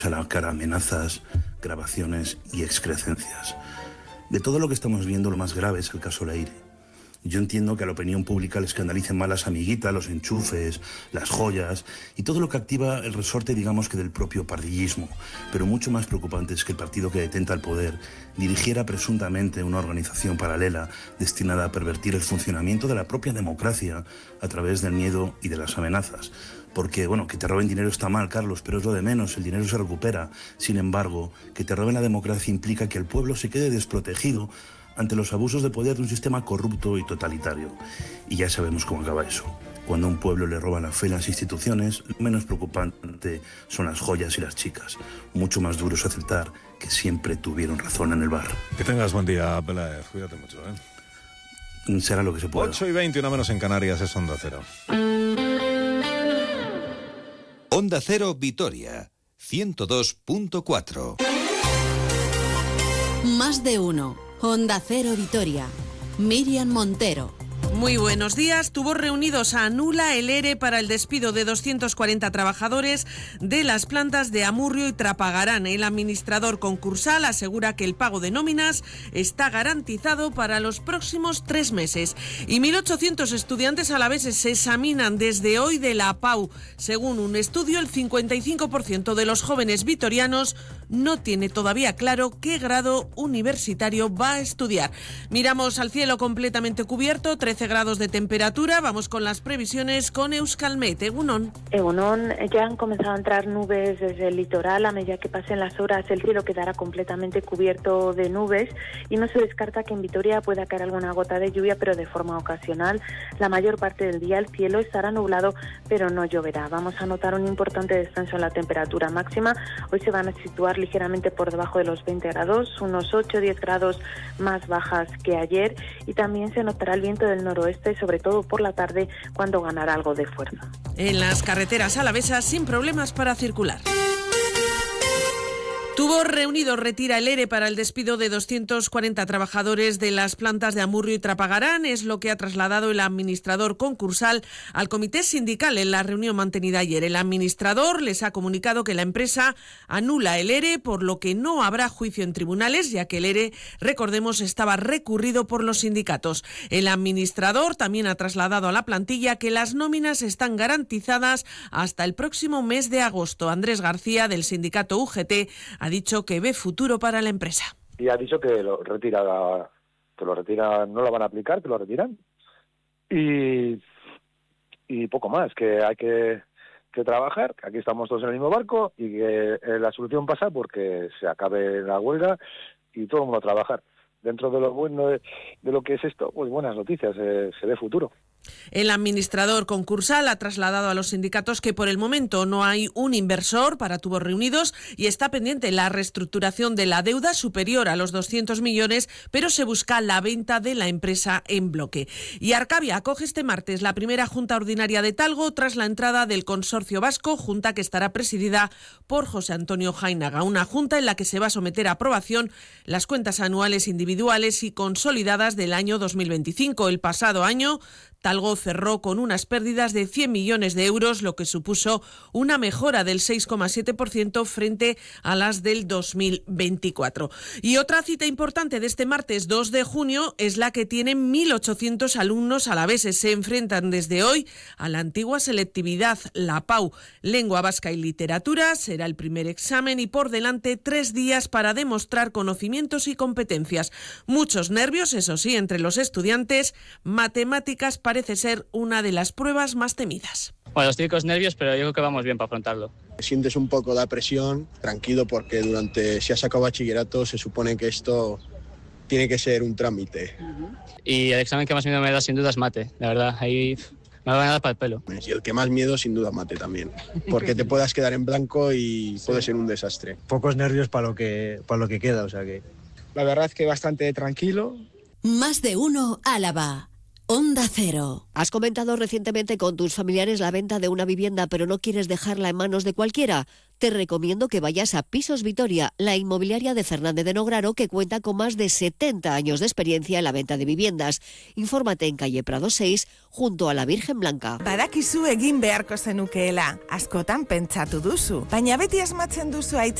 a la cara amenazas, grabaciones y excrecencias. De todo lo que estamos viendo, lo más grave es el caso Leire. Yo entiendo que a la opinión pública le escandalicen más las amiguitas, los enchufes, las joyas y todo lo que activa el resorte, digamos que del propio pardillismo. Pero mucho más preocupante es que el partido que detenta el poder dirigiera presuntamente una organización paralela destinada a pervertir el funcionamiento de la propia democracia a través del miedo y de las amenazas. Porque, bueno, que te roben dinero está mal, Carlos, pero es lo de menos, el dinero se recupera. Sin embargo, que te roben la democracia implica que el pueblo se quede desprotegido ante los abusos de poder de un sistema corrupto y totalitario. Y ya sabemos cómo acaba eso. Cuando a un pueblo le roban la fe en las instituciones, lo menos preocupante son las joyas y las chicas. Mucho más duro es aceptar que siempre tuvieron razón en el bar. Que tengas buen día, Peláez. Cuídate mucho, Será lo que se pueda. 8:20, una menos en Canarias, es Onda Cero. Onda Cero Vitoria, 102.4. Más de uno. Onda Cero Vitoria. Miriam Montero. Muy buenos días. Tubos Reunidos anula el ERE para el despido de 240 trabajadores de las plantas de Amurrio y Trapagarán. El administrador concursal asegura que el pago de nóminas está garantizado para los próximos 3 meses. Y 1.800 estudiantes alaveses se examinan desde hoy de la APAU. Según un estudio, el 55% de los jóvenes vitorianos no tiene todavía claro qué grado universitario va a estudiar. Miramos al cielo completamente cubierto, 13 grados de temperatura. Vamos con las previsiones con Euskalmet. Egunon. Egunon, ya han comenzado a entrar nubes desde el litoral. A medida que pasen las horas, el cielo quedará completamente cubierto de nubes y no se descarta que en Vitoria pueda caer alguna gota de lluvia, pero de forma ocasional. La mayor parte del día el cielo estará nublado, pero no lloverá. Vamos a notar un importante descenso en la temperatura máxima. Hoy se van a situar ligeramente por debajo de los 20 grados, unos 8-10 grados más bajas que ayer, y también se notará el viento del noroeste, sobre todo por la tarde, cuando ganará algo de fuerza. En las carreteras alavesas, sin problemas para circular. Tubos Reunidos retira el ERE para el despido de 240 trabajadores de las plantas de Amurrio y Trapagarán. Es lo que ha trasladado el administrador concursal al comité sindical en la reunión mantenida ayer. El administrador les ha comunicado que la empresa anula el ERE, por lo que no habrá juicio en tribunales, ya que el ERE, recordemos, estaba recurrido por los sindicatos. El administrador también ha trasladado a la plantilla que las nóminas están garantizadas hasta el próximo mes de agosto. Andrés García, del sindicato UGT, ha dicho que ve futuro para la empresa. Y ha dicho que lo retira, no lo van a aplicar, que lo retiran. Y poco más, que hay que trabajar, que aquí estamos todos en el mismo barco y que la solución pasa porque se acabe la huelga y todo el mundo a trabajar. Dentro de lo bueno de lo que es esto, pues buenas noticias, se ve futuro. El administrador concursal ha trasladado a los sindicatos que por el momento no hay un inversor para Tubos Reunidos y está pendiente la reestructuración de la deuda superior a los 200 millones, pero se busca la venta de la empresa en bloque. Y Arcavia acoge este martes la primera Junta Ordinaria de Talgo tras la entrada del Consorcio Vasco, junta que estará presidida por José Antonio Jainaga, una junta en la que se va a someter a aprobación las cuentas anuales individuales y consolidadas del año 2025. El pasado año, Talgo cerró con unas pérdidas de 100 millones de euros, lo que supuso una mejora del 6,7% frente a las del 2024. Y otra cita importante de este martes 2 de junio es la que tienen 1.800 alumnos alaveses. Se enfrentan desde hoy a la antigua selectividad, la PAU, Lengua Vasca y Literatura. Será el primer examen y por delante 3 días para demostrar conocimientos y competencias. Muchos nervios, eso sí, entre los estudiantes. Matemáticas parece ser una de las pruebas más temidas. Bueno, los típicos nervios, pero yo creo que vamos bien para afrontarlo. Sientes un poco la presión, tranquilo, porque si has sacado bachillerato se supone que esto tiene que ser un trámite. Y el examen que más miedo me da sin duda es mate, la verdad, ahí me van a dar para el pelo. Y el que más miedo sin duda mate también, porque te puedas quedar en blanco y puede ser un desastre. Pocos nervios para lo que queda, o sea que... La verdad es que bastante tranquilo. Más de uno Álava. Onda Cero. ¿Has comentado recientemente con tus familiares la venta de una vivienda pero no quieres dejarla en manos de cualquiera? te recomiendo que vayas a Pisos Vitoria, la inmobiliaria de Fernández de Nograro, que cuenta con más de 70 años de experiencia en la venta de viviendas. Infórmate en calle Prado 6, junto a la Virgen Blanca. Badakizu egin beharko zenukeela, askotan pentsatu duzu, baina beti asmatzen duzu